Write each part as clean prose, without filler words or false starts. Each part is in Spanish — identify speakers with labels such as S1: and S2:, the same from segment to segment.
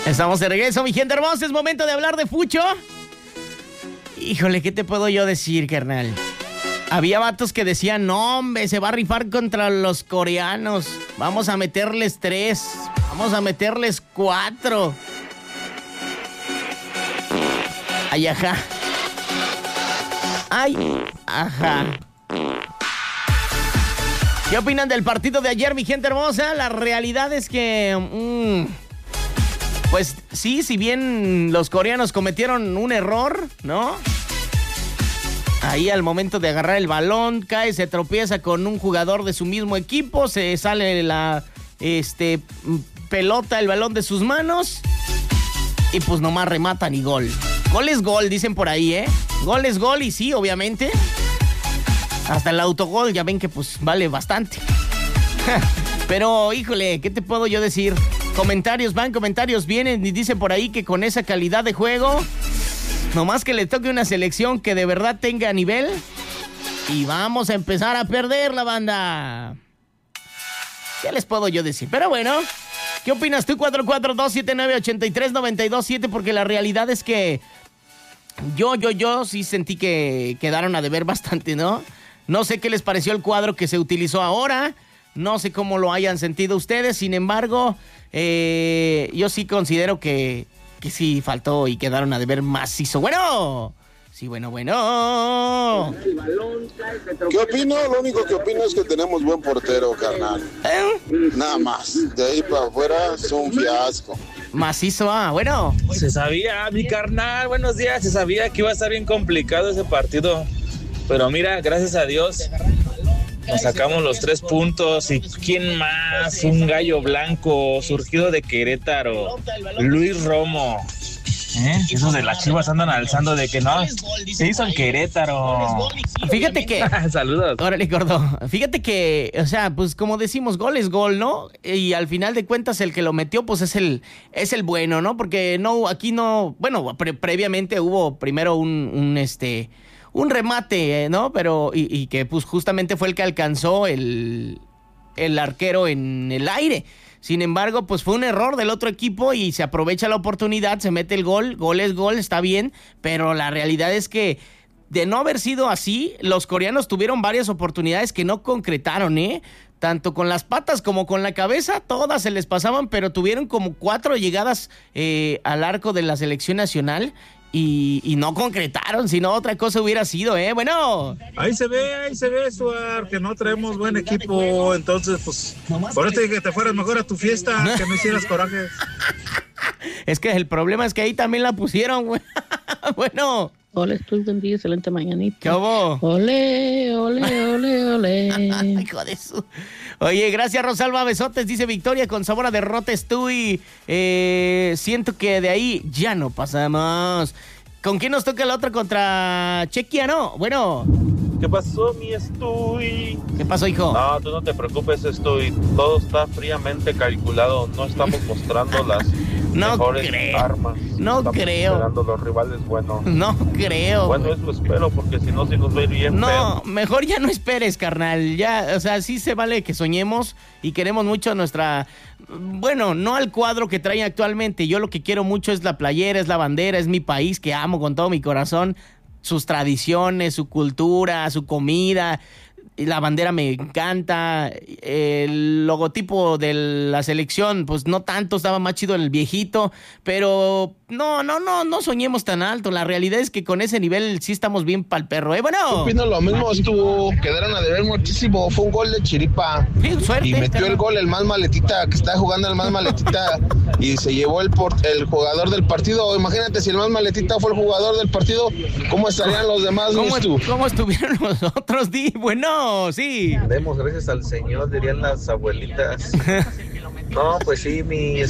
S1: Estamos de regreso, mi gente hermosa. Es momento de hablar de fucho. Híjole, ¿qué te puedo yo decir, carnal? Había vatos que decían, no, hombre, se va a rifar contra los coreanos. Vamos a meterles 3. Vamos a meterles 4. Ay, ajá. Ay, ajá. ¿Qué opinan del partido de ayer, mi gente hermosa? La realidad es que... pues sí, si bien los coreanos cometieron un error, ¿no? Ahí al momento de agarrar el balón, cae, se tropieza con un jugador de su mismo equipo, se sale la pelota, el balón de sus manos y pues nomás rematan y gol. Gol es gol, dicen por ahí, ¿eh? Gol es gol y sí, obviamente. Hasta el autogol, ya ven que pues vale bastante. Pero, híjole, ¿qué te puedo yo decir? Comentarios van, comentarios vienen y dicen por ahí que con esa calidad de juego, nomás que le toque una selección que de verdad tenga nivel y vamos a empezar a perder la banda. ¿Qué les puedo yo decir? Pero bueno, ¿qué opinas tú? 442-79-83-927, porque la realidad es que yo sí sentí que quedaron a deber bastante, ¿no? No sé qué les pareció el cuadro que se utilizó ahora, no sé cómo lo hayan sentido ustedes, sin embargo, yo sí considero que sí faltó y quedaron a deber macizo. Bueno, sí, bueno.
S2: ¿Qué opino? Lo único que opino es que tenemos buen portero, carnal. Nada más, de ahí para afuera es un fiasco.
S1: Macizo, bueno.
S3: Se sabía, mi carnal, buenos días, se sabía que iba a estar bien complicado ese partido. Pero mira, gracias a Dios, nos sacamos los 3 puntos. ¿Y quién más? Un gallo blanco surgido de Querétaro, Luis Romo. Esos de las Chivas andan alzando de que no, se hizo en Querétaro.
S1: Fíjate que...
S3: Saludos.
S1: Órale, gordo. Fíjate que, o sea, pues como decimos, gol es gol, ¿no? Y al final de cuentas el que lo metió, pues es el bueno, ¿no? Porque no, aquí no... Bueno, previamente hubo primero un remate, ¿no? Pero, y que pues justamente fue el que alcanzó el arquero en el aire. Sin embargo, pues fue un error del otro equipo y se aprovecha la oportunidad, se mete el gol, gol es gol, está bien, pero la realidad es que de no haber sido así, los coreanos tuvieron varias oportunidades que no concretaron, tanto con las patas como con la cabeza, todas se les pasaban, pero tuvieron como 4 llegadas al arco de la selección nacional. Y no concretaron, si no otra cosa hubiera sido, bueno.
S4: Ahí se ve, Suar, que no traemos buen equipo, entonces, pues, por eso dije que te fueras mejor a tu fiesta, que no hicieras coraje.
S1: Es que el problema es que ahí también la pusieron, güey. Bueno.
S5: Hola, estoy buen día, excelente mañanita.
S1: ¿Qué hubo?
S5: Ole.
S1: Hijo de su... Oye, gracias Rosalba, besotes, dice Victoria, con sabor a derrota estoy. Siento que de ahí ya no pasamos. ¿Con quién nos toca la otra contra Chequia, no? Bueno.
S6: ¿Qué pasó, mi Estoy?
S1: ¿Qué pasó, hijo?
S6: No, tú no te preocupes, Estoy. Todo está fríamente calculado. No estamos mostrando las mejores armas.
S1: No
S6: estamos
S1: creo.
S6: Esperando los rivales buenos.
S1: No creo.
S6: Bueno, eso espero, porque si no, sí nos va a ir bien.
S1: No, mejor ya no esperes, carnal. Ya, o sea, sí se vale que soñemos y queremos mucho nuestra... Bueno, no al cuadro que traen actualmente. Yo lo que quiero mucho es la playera, es la bandera, es mi país que amo con todo mi corazón. Sus tradiciones, su cultura, su comida, la bandera me encanta, el logotipo de la selección, pues no tanto, estaba más chido el viejito, pero no soñemos tan alto, la realidad es que con ese nivel sí estamos bien pa'l perro, bueno.
S2: Opino lo mismo, quedaron a deber muchísimo, fue un gol de chiripa,
S1: suerte,
S2: y metió el gol el más maletita, que está jugando el más maletita, y se llevó el jugador del partido. Imagínate si el más maletita fue el jugador del partido, ¿cómo estarían los demás?
S1: ¿Cómo estuvieron los otros? Bueno, sí.
S6: Demos gracias al Señor, dirían las abuelitas. No, pues sí,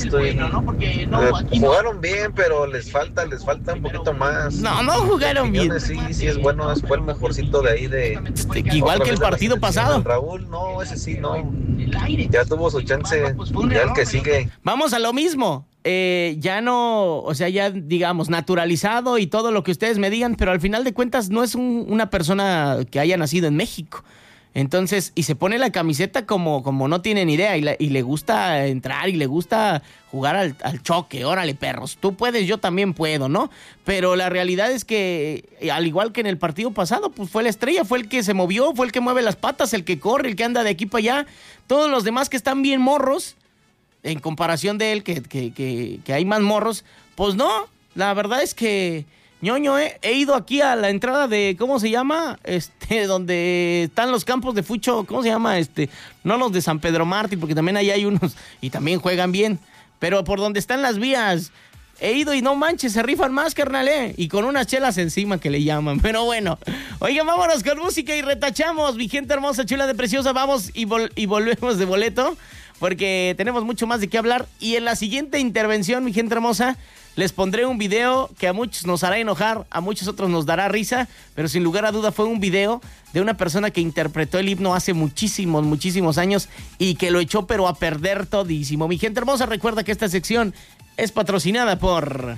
S6: jugaron bien, pero les falta un poquito más.
S1: No jugaron bien.
S6: Sí es bueno, fue el mejorcito de ahí
S1: igual que el partido pasado.
S6: Raúl, no, ese sí, no. Ya tuvo su chance, ya el que sigue.
S1: Vamos a lo mismo. Ya no, o sea, ya digamos, naturalizado y todo lo que ustedes me digan, pero al final de cuentas no es una persona que haya nacido en México. Entonces, y se pone la camiseta como no tienen idea, y le gusta entrar y le gusta jugar al choque. Órale, perros, tú puedes, yo también puedo, ¿no? Pero la realidad es que, al igual que en el partido pasado, pues fue la estrella, fue el que se movió, fue el que mueve las patas, el que corre, el que anda de aquí para allá. Todos los demás que están bien morros, en comparación de él, que hay más morros, pues no, la verdad es que... Ñoño, he ido aquí a la entrada de, ¿cómo se llama? Donde están los campos de fucho, ¿cómo se llama? No los de San Pedro Mártir, porque también ahí hay unos y también juegan bien, pero por donde están las vías, he ido y no manches, se rifan más, carnal, y con unas chelas encima que le llaman, pero bueno. Oigan, vámonos con música y retachamos, mi gente hermosa, chula de preciosa, vamos y volvemos de boleto, porque tenemos mucho más de qué hablar, y en la siguiente intervención, mi gente hermosa, les pondré un video que a muchos nos hará enojar, a muchos otros nos dará risa, pero sin lugar a duda fue un video de una persona que interpretó el himno hace muchísimos, muchísimos años y que lo echó pero a perder todísimo. Mi gente hermosa, recuerda que esta sección es patrocinada por...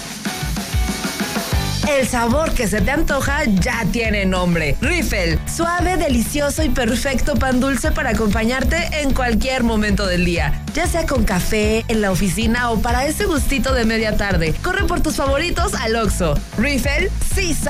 S7: El sabor que se te antoja ya tiene nombre. Riffel, suave, delicioso y perfecto pan dulce para acompañarte en cualquier momento del día. Ya sea con café, en la oficina o para ese gustito de media tarde. Corre por tus favoritos al Oxxo. Riffel, sí sabe.